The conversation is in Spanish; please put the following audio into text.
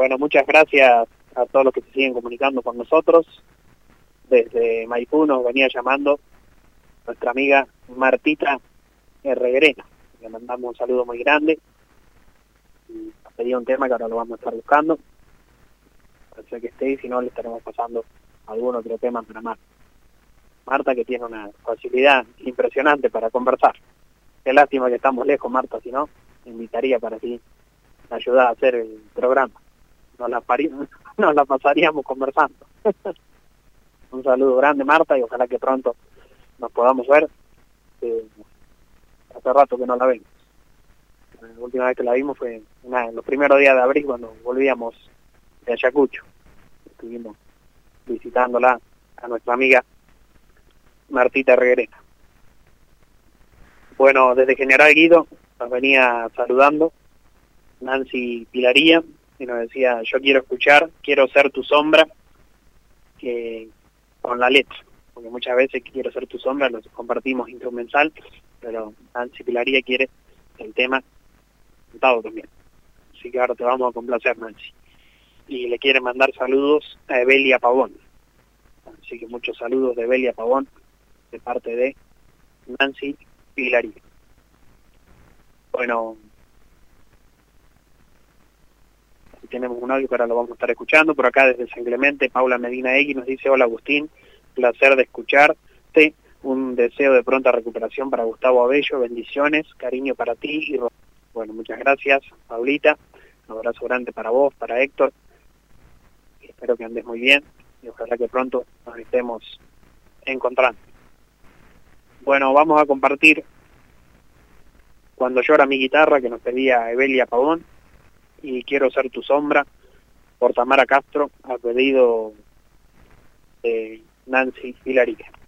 Bueno, muchas gracias a todos los que se siguen comunicando con nosotros. Desde Maipú nos venía llamando nuestra amiga Martita Herreguerena. Le mandamos un saludo muy grande. Y nos pedía un tema que ahora lo vamos a estar buscando. Parece que esté, y si no, le estaremos pasando algún otro tema para Marta. Marta, que tiene una facilidad impresionante para conversar. Qué lástima que estamos lejos, Marta, si no, me invitaría para así ayudar a hacer el programa. Nos la pasaríamos conversando. Un saludo grande, Marta, y ojalá que pronto nos podamos ver. Hace rato que no la vemos. La última vez que la vimos fue en los primeros días de abril, cuando volvíamos de Ayacucho. Estuvimos visitándola a nuestra amiga Martita Herreguerena. Bueno, desde General Guido nos venía saludando Nancy Pilaría, y nos decía: yo quiero escuchar, quiero ser tu sombra, que con la letra, porque muchas veces quiero ser tu sombra lo compartimos instrumental, pero Nancy Pilaría quiere el tema cantado también. Así que ahora te vamos a complacer, Nancy. Y le quiere mandar saludos a Evelia Pavón. Así que muchos saludos de Evelia Pavón de parte de Nancy Pilaría. Bueno, tenemos un audio que ahora lo vamos a estar escuchando. Por acá desde San Clemente, Paula Medina Egui nos dice: hola Agustín, placer de escucharte, un deseo de pronta recuperación para Gustavo Abello, bendiciones, cariño para ti. Y bueno, muchas gracias, Paulita, un abrazo grande para vos, para Héctor, y espero que andes muy bien y ojalá que pronto nos estemos encontrando. Bueno, vamos a compartir Cuando llora mi guitarra, que nos pedía Evelia Pavón, y Quiero ser tu sombra, por Tamara Castro, a pedido de Nancy Pilaría.